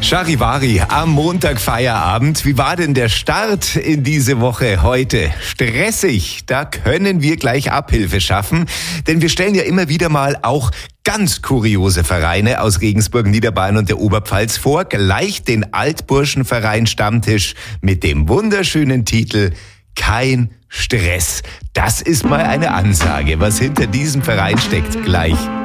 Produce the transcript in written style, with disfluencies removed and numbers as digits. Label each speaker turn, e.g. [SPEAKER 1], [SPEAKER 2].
[SPEAKER 1] Charivari, am Montag Feierabend. Wie war denn der Start in diese Woche heute? Stressig, da können wir gleich Abhilfe schaffen, denn wir stellen ja immer wieder mal auch ganz kuriose Vereine aus Regensburg, Niederbayern und der Oberpfalz vor. Gleich den Altburschenverein Stammtisch mit dem wunderschönen Titel Kein Stress. Das ist mal eine Ansage. Was hinter diesem Verein steckt, gleich.